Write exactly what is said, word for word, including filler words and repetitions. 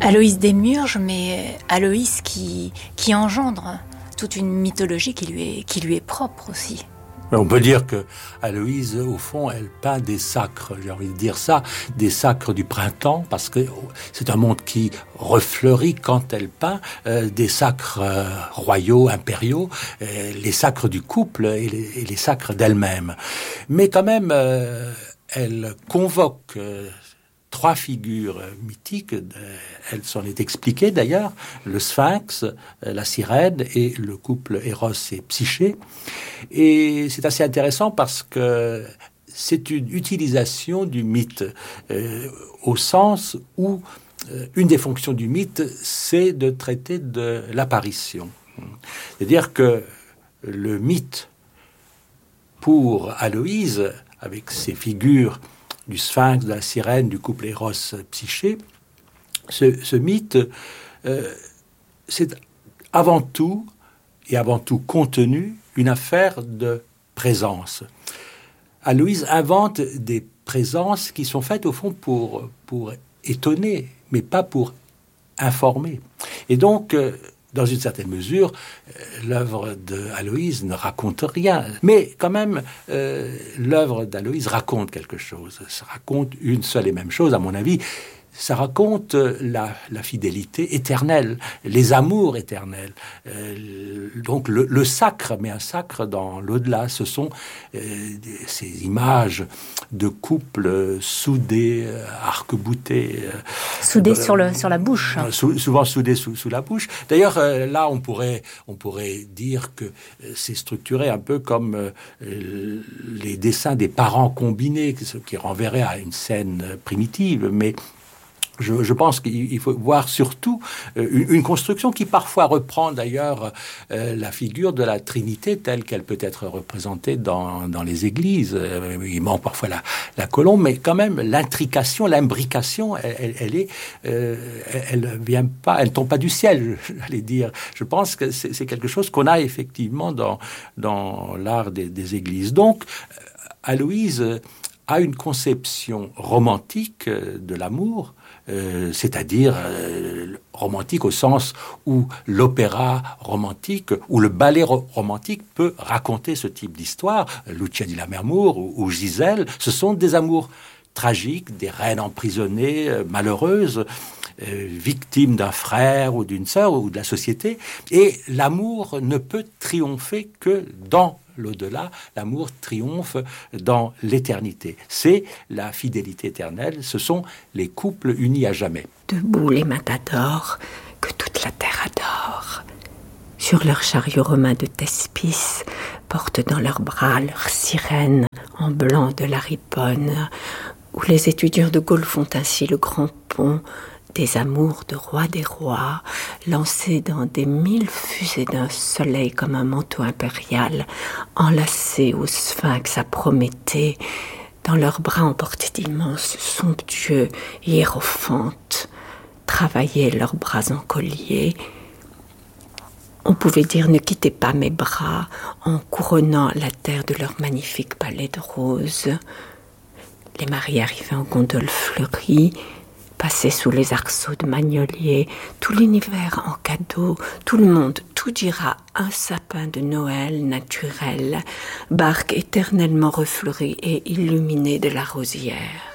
Aloïs Desmurges, mais Aloïs qui, qui engendre toute une mythologie qui lui est, qui lui est propre aussi. On peut dire que Aloïse, au fond, elle peint des sacres, j'ai envie de dire ça, des sacres du printemps, parce que c'est un monde qui refleurit quand elle peint euh, des sacres euh, royaux, impériaux, euh, les sacres du couple et les, et les sacres d'elle-même. Mais quand même, euh, elle convoque euh, trois figures mythiques, elle s'en est expliquée d'ailleurs, le Sphinx, la sirène et le couple Eros et Psyché. Et c'est assez intéressant parce que c'est une utilisation du mythe, euh, au sens où euh, une des fonctions du mythe, c'est de traiter de l'apparition. C'est-à-dire que le mythe, pour Aloïse, avec ses figures du Sphinx, de la sirène, du couple Eros-Psyché, ce, ce mythe, euh, c'est avant tout, et avant tout contenu, une affaire de présence. Aloïse invente des présences qui sont faites, au fond, pour, pour étonner, mais pas pour informer. Et donc, euh, dans une certaine mesure, euh, l'œuvre d'Aloïse ne raconte rien. Mais quand même, euh, l'œuvre d'Aloïse raconte quelque chose. Ça raconte une seule et même chose, à mon avis. Ça raconte la, la fidélité éternelle, les amours éternels. Euh, donc le, le sacre, mais un sacre dans l'au-delà. Ce sont euh, des, ces images de couples soudés, euh, arc-boutés. Euh, soudés sur, le, sur la bouche. Euh, sou, souvent soudés sous, sous la bouche. D'ailleurs, euh, là, on pourrait, on pourrait dire que euh, c'est structuré un peu comme euh, les dessins des parents combinés, ce qui renverrait à une scène primitive, mais Je, je pense qu'il faut voir surtout euh, une, une construction qui parfois reprend d'ailleurs euh, la figure de la Trinité telle qu'elle peut être représentée dans, dans les églises. Euh, il manque parfois la, la colombe, mais quand même l'intrication, l'imbrication, elle, elle, elle est, euh, elle vient pas, elle tombe pas du ciel, j'allais dire. Je pense que c'est, c'est quelque chose qu'on a effectivement dans, dans l'art des, des églises. Donc, Aloïse a une conception romantique de l'amour, Euh, c'est-à-dire euh, romantique au sens où l'opéra romantique ou le ballet ro- romantique peut raconter ce type d'histoire. Lucia di Lammermoor ou, ou Gisèle, ce sont des amours tragiques, des reines emprisonnées, euh, malheureuses, euh, victimes d'un frère ou d'une sœur ou de la société. Et l'amour ne peut triompher que dans l'au-delà, l'amour triomphe dans l'éternité. C'est la fidélité éternelle, ce sont les couples unis à jamais. Debout les matadors, que toute la terre adore, sur leurs chariots romains de Thespis, portent dans leurs bras leurs sirènes en blanc de la riponne, où les étudiants de Gaulle font ainsi le grand pont des amours de roi des rois, lancés dans des mille fusées d'un soleil comme un manteau impérial, enlacés au sphinx à Prométhée, dans leurs bras emportés d'immenses somptueux hiérophantes, travaillaient leurs bras en collier. On pouvait dire « Ne quittez pas mes bras » en couronnant la terre de leur magnifique palais de roses. Les maris arrivaient en gondoles fleuries, passaient sous les arceaux de magnoliers, tout l'univers en cadeau, tout le monde, tout dira un sapin de Noël naturel, barque éternellement refleurie et illuminée de la rosière.